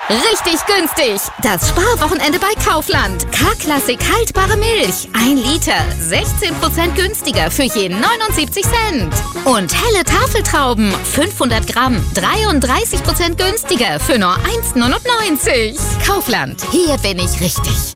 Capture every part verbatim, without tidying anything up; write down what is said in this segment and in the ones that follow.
Richtig günstig! Das Sparwochenende bei Kaufland. K-Klassik haltbare Milch. ein Liter. sechzehn Prozent günstiger für je neunundsiebzig Cent. Und helle Tafeltrauben. fünfhundert Gramm. dreiunddreißig Prozent günstiger für nur eins Komma neunundneunzig. Kaufland. Hier bin ich richtig.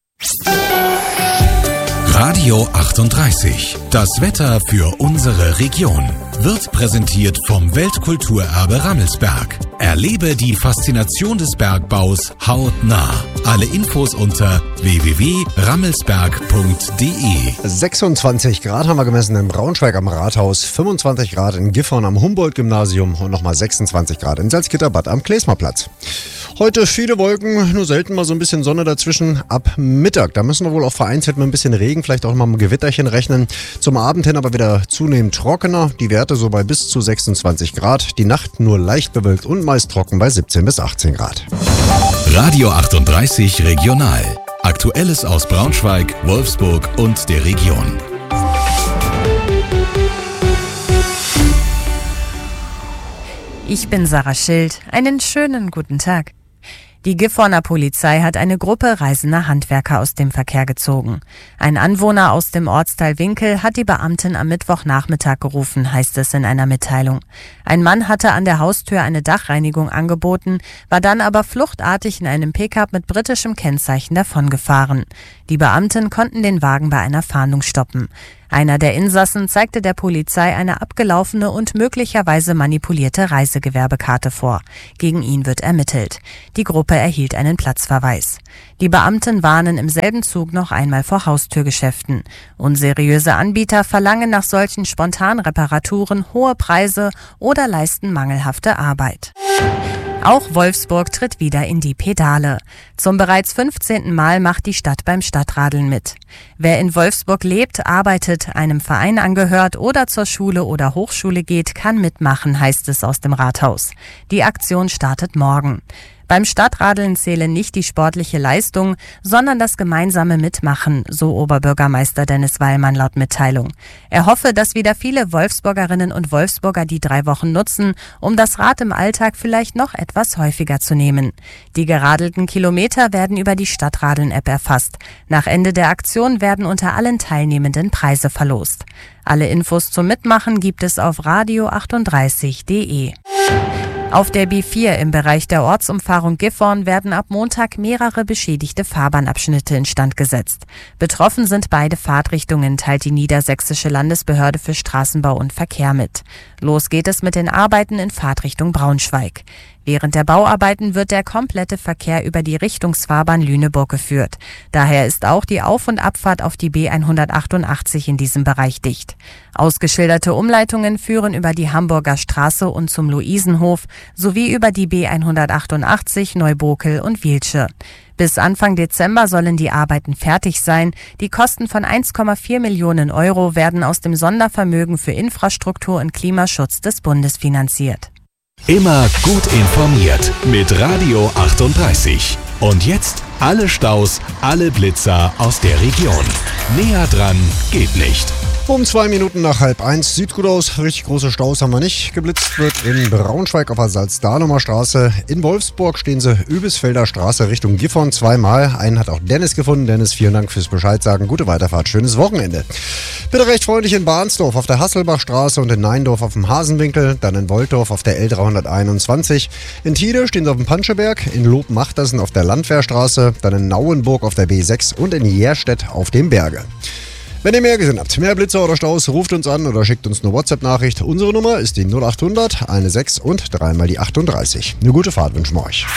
Radio achtunddreißig. Das Wetter für unsere Region. Wird präsentiert vom Weltkulturerbe Rammelsberg. Erlebe die Faszination des Bergbaus hautnah. Alle Infos unter w w w punkt rammelsberg punkt d e. sechsundzwanzig Grad haben wir gemessen in Braunschweig am Rathaus, fünfundzwanzig Grad in Gifhorn am Humboldt-Gymnasium und nochmal sechsundzwanzig Grad in Salzgitterbad am Klesmerplatz. Heute viele Wolken, nur selten mal so ein bisschen Sonne dazwischen ab Mittag. Da müssen wir wohl auch vereinzelt mit ein bisschen Regen, vielleicht auch mal ein Gewitterchen rechnen. Zum Abend hin aber wieder zunehmend trockener. Die Werte so bei bis zu sechsundzwanzig Grad. Die Nacht nur leicht bewölkt und meist trocken bei siebzehn bis achtzehn Grad. Radio achtunddreißig Regional. Aktuelles aus Braunschweig, Wolfsburg und der Region. Ich bin Sarah Schild. Einen schönen guten Tag. Die Gifhorner Polizei hat eine Gruppe reisender Handwerker aus dem Verkehr gezogen. Ein Anwohner aus dem Ortsteil Winkel hat die Beamten am Mittwochnachmittag gerufen, heißt es in einer Mitteilung. Ein Mann hatte an der Haustür eine Dachreinigung angeboten, war dann aber fluchtartig in einem Pickup mit britischem Kennzeichen davongefahren. Die Beamten konnten den Wagen bei einer Fahndung stoppen. Einer der Insassen zeigte der Polizei eine abgelaufene und möglicherweise manipulierte Reisegewerbekarte vor. Gegen ihn wird ermittelt. Die Gruppe erhielt einen Platzverweis. Die Beamten warnen im selben Zug noch einmal vor Haustürgeschäften. Unseriöse Anbieter verlangen nach solchen Spontanreparaturen hohe Preise oder leisten mangelhafte Arbeit. Auch Wolfsburg tritt wieder in die Pedale. Zum bereits fünfzehnten Mal macht die Stadt beim Stadtradeln mit. Wer in Wolfsburg lebt, arbeitet, einem Verein angehört oder zur Schule oder Hochschule geht, kann mitmachen, heißt es aus dem Rathaus. Die Aktion startet morgen. Beim Stadtradeln zähle nicht die sportliche Leistung, sondern das gemeinsame Mitmachen, so Oberbürgermeister Dennis Weilmann laut Mitteilung. Er hoffe, dass wieder viele Wolfsburgerinnen und Wolfsburger die drei Wochen nutzen, um das Rad im Alltag vielleicht noch etwas häufiger zu nehmen. Die geradelten Kilometer werden über die Stadtradeln-App erfasst. Nach Ende der Aktion werden unter allen Teilnehmenden Preise verlost. Alle Infos zum Mitmachen gibt es auf radio achtunddreißig punkt d e. Auf der B vier im Bereich der Ortsumfahrung Gifhorn werden ab Montag mehrere beschädigte Fahrbahnabschnitte instand gesetzt. Betroffen sind beide Fahrtrichtungen, teilt die Niedersächsische Landesbehörde für Straßenbau und Verkehr mit. Los geht es mit den Arbeiten in Fahrtrichtung Braunschweig. Während der Bauarbeiten wird der komplette Verkehr über die Richtungsfahrbahn Lüneburg geführt. Daher ist auch die Auf- und Abfahrt auf die B hundertachtundachtzig in diesem Bereich dicht. Ausgeschilderte Umleitungen führen über die Hamburger Straße und zum Luisenhof sowie über die B hundertachtundachtzig, Neubokel und Wielsche. Bis Anfang Dezember sollen die Arbeiten fertig sein. Die Kosten von eins Komma vier Millionen Euro werden aus dem Sondervermögen für Infrastruktur und Klimaschutz des Bundes finanziert. Immer gut informiert mit Radio achtunddreißig. Und jetzt alle Staus, alle Blitzer aus der Region. Näher dran geht nicht. Um zwei Minuten nach halb eins. Sieht gut aus. Richtig große Staus haben wir nicht. Geblitzt wird in Braunschweig auf der Salzdahnumer Straße. In Wolfsburg stehen sie Übisfelder Straße Richtung Gifhorn zweimal. Einen hat auch Dennis gefunden. Dennis, vielen Dank fürs Bescheid sagen. Gute Weiterfahrt. Schönes Wochenende. Bitte recht freundlich in Bahnsdorf auf der Hasselbachstraße und in Neindorf auf dem Hasenwinkel. Dann in Wolldorf auf der L dreihunderteinundzwanzig. In Tide stehen sie auf dem Panscheberg. In Lobmachtersen auf der Landwehrstraße. Dann in Nauenburg auf der B sechs und in Järstedt auf dem Berge. Wenn ihr mehr gesehen habt, mehr Blitzer oder Staus, ruft uns an oder schickt uns eine WhatsApp-Nachricht. Unsere Nummer ist die null achthundert, sechzehn und dreimal die achtunddreißig. Eine gute Fahrt wünschen wir euch.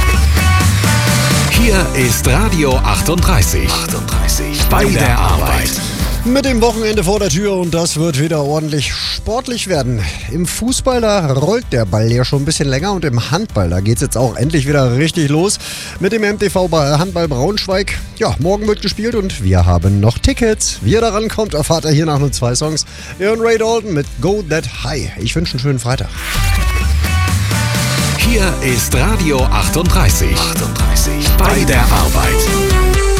Hier ist Radio achtunddreißig. achtunddreißig. Bei der Arbeit. Mit dem Wochenende vor der Tür und das wird wieder ordentlich sportlich werden. Im Fußball, da rollt der Ball ja schon ein bisschen länger und im Handball, da geht's jetzt auch endlich wieder richtig los mit dem M T V Handball Braunschweig. Ja, morgen wird gespielt und wir haben noch Tickets. Wie ihr da rankommt, erfahrt ihr hier nach nur zwei Songs. Wir hören Ray Dalton mit Go That High. Ich wünsche einen schönen Freitag. Hier ist Radio achtunddreißig. achtunddreißig. Bei der Arbeit.